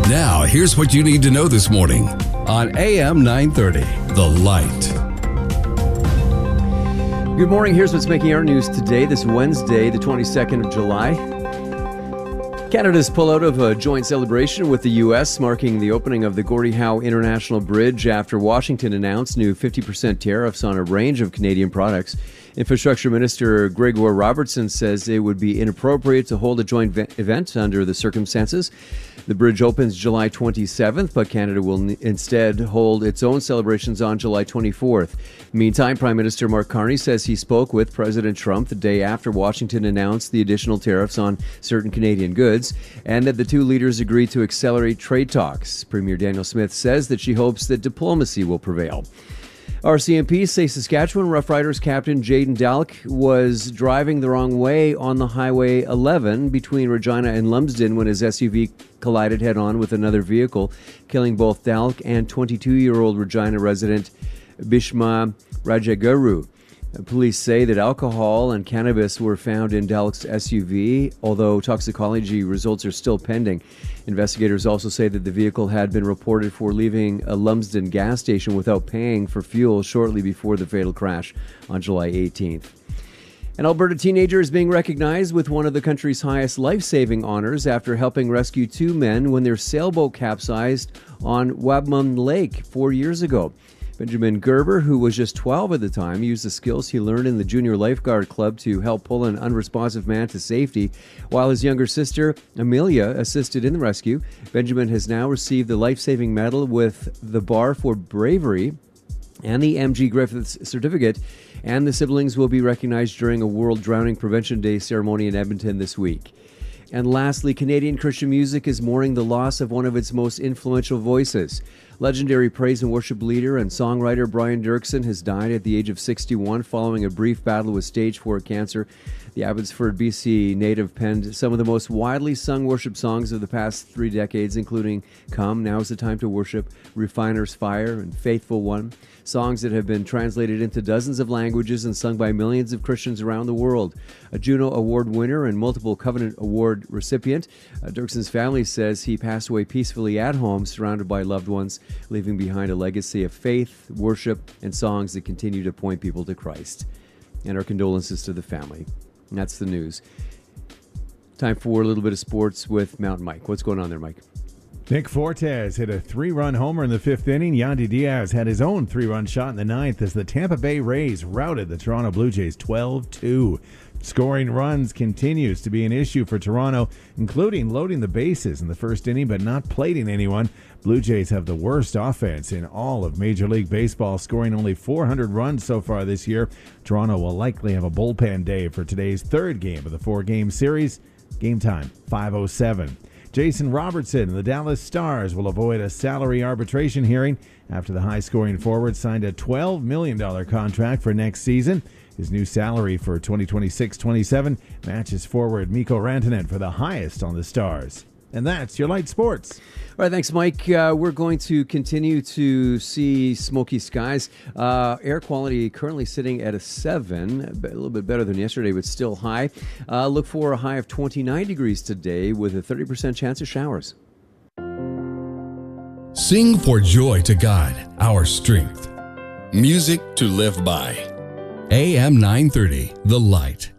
Now, here's what you need to know this morning on AM 930, The Light. Good morning. Here's what's making our news today, this Wednesday, the 22nd of July. Canada's pullout of a joint celebration with the U.S., marking the opening of the Gordie Howe International Bridge after Washington announced new 50% tariffs on a range of Canadian products. Infrastructure Minister Gregor Robertson says it would be inappropriate to hold a joint event under the circumstances. The bridge opens July 27th, but Canada will instead hold its own celebrations on July 24th. Meantime, Prime Minister Mark Carney says he spoke with President Trump the day after Washington announced the additional tariffs on certain Canadian goods, and that the two leaders agreed to accelerate trade talks. Premier Danielle Smith says that she hopes that diplomacy will prevail. RCMP say Saskatchewan Rough Riders captain Jaden Dalk was driving the wrong way on the Highway 11 between Regina and Lumsden when his SUV collided head-on with another vehicle, killing both Dalk and 22-year-old Regina resident Bhishma Rajaguru. Police say that alcohol and cannabis were found in Dalk's SUV, although toxicology results are still pending. Investigators also say that the vehicle had been reported for leaving a Lumsden gas station without paying for fuel shortly before the fatal crash on July 18th. An Alberta teenager is being recognized with one of the country's highest life-saving honors after helping rescue two men when their sailboat capsized on Wabmun Lake 4 years ago. Benjamin Gerber, who was just 12 at the time, used the skills he learned in the Junior Lifeguard Club to help pull an unresponsive man to safety, while his younger sister, Amelia, assisted in the rescue. Benjamin has now received the Life-Saving Medal with the Bar for Bravery and the M.G. Griffiths Certificate, and the siblings will be recognized during a World Drowning Prevention Day ceremony in Edmonton this week. And lastly, Canadian Christian music is mourning the loss of one of its most influential voices. Legendary praise and worship leader and songwriter Brian Dirksen has died at the age of 61 following a brief battle with stage 4 cancer. The Abbotsford, BC native penned some of the most widely sung worship songs of the past 3 decades, including Come, Now's the Time to Worship, Refiner's Fire, and Faithful One. Songs that have been translated into dozens of languages and sung by millions of Christians around the world. A Juno Award winner and multiple Covenant Award recipient, Dirksen's family says he passed away peacefully at home, surrounded by loved ones, leaving behind a legacy of faith, worship, and songs that continue to point people to Christ. And our condolences to the family. And that's the news. Time for a little bit of sports with Mountain Mike. What's going on there, Mike? Nick Fortes hit a 3-run homer in the 5th inning. Yandy Diaz had his own 3-run shot in the 9th as the Tampa Bay Rays routed the Toronto Blue Jays 12-2. Scoring runs continues to be an issue for Toronto, including loading the bases in the first inning but not plating anyone. Blue Jays have the worst offense in all of Major League Baseball, scoring only 400 runs so far this year. Toronto will likely have a bullpen day for today's third game of the 4-game series. Game time, 5:07. Jason Robertson and the Dallas Stars will avoid a salary arbitration hearing after the high-scoring forward signed a $12 million contract for next season. His new salary for 2026-27 matches forward Mikko Rantanen for the highest on the Stars. And that's your light sports. All right, thanks, Mike. We're going to continue to see smoky skies. Air quality currently sitting at a 7, a little bit better than yesterday, but still high. Look for a high of 29 degrees today with a 30% chance of showers. Sing for joy to God, our strength. Music to live by. AM 930, The Light.